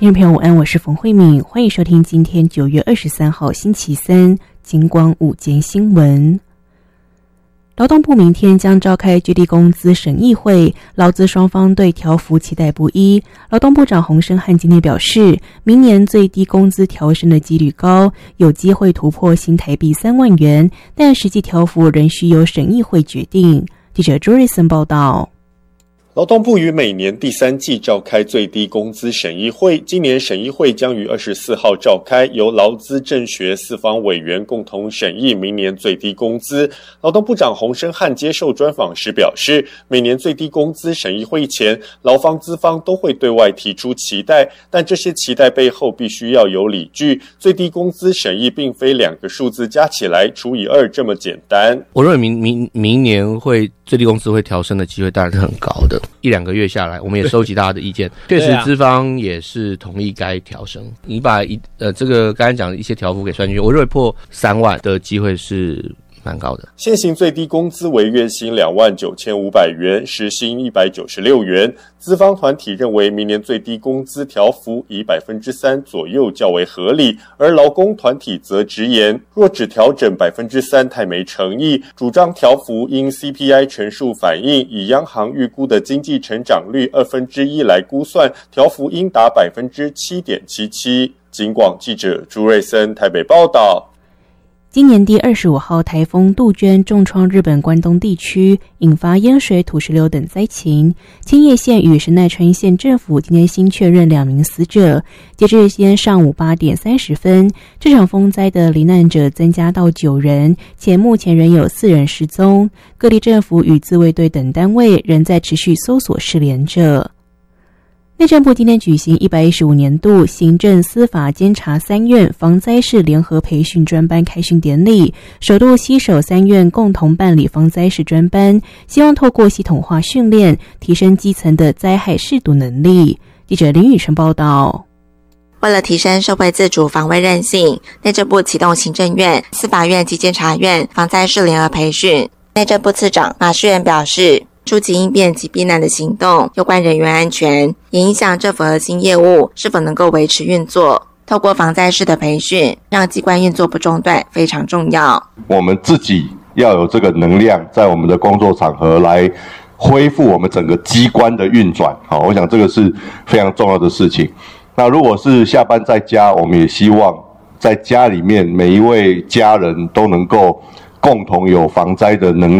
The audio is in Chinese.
听众朋友午安，我是冯慧敏，欢迎收听今天9月23号星期三金光午间新闻。劳动部明天将召开最低工资审议会，劳资双方对调幅期待不一。劳动部长洪申翰今天表示，明年最低工资调升的几率高，有机会突破新台币3万元，但实际调幅仍需由审议会决定。记者朱瑞森报道。 劳动部于每年第3季召开最低工资审议会，今年审议会将于24号召开，由劳资政学4方委员共同审议明年最低工资。劳动部长洪申翰接受专访时表示，每年最低工资审议会前，劳方资方都会对外提出期待，但这些期待背后必须要有理据。最低工资审议并非2个数字加起来除以2这么简单。 我认为明年最低工资会调升的机会当然是很高的。1-2个月下来，我们也收集大家的意见，确实资方也是同意该调升。你把这个刚才讲的一些调幅给算进去，我认为破3万的机会是蛮高的。 现行最低工资为月薪29500元，时薪196元。资方团体认为明年最低工资调幅以 3% 左右较为合理，而劳工团体则直言，若只调整 3% 太没诚意，主张调幅应 CPI 全数反映，以央行预估的经济成长率1/2来估算，调幅应达 7.77%。 警广记者朱瑞森台北报道。 今年第25号台风杜鹃重创日本关东地区，引发淹水、土石流等灾情。千叶县与神奈川县政府今天新确认2名死者。截至今天上午8点30分，这场风灾的罹难者增加到9人，且目前仍有4人失踪。各地政府与自卫队等单位仍在持续搜索失联者。内政部今天举行115年度行政司法监察3院防灾事联合培训专班开训典礼，首度携手3院共同办理防灾事专班，希望透过系统化训练，提升基层的灾害识读能力。记者林宇晨报道。 为了提升社会自主防卫韧性，内政部启动行政院、司法院及监察院防灾事联合培训。内政部次长马世元表示，初级应变及避难的行动有关人员安全，也影响政府核心业务是否能够维持运作。透过防灾式的培训，让机关运作不中断非常重要。 我们自己要有这个能量，在我们的工作场合来恢复我们整个机关的运转。好，我想这个是非常重要的事情。那如果是下班在家，我们也希望在家里面每一位家人都能够共同有防灾的能力。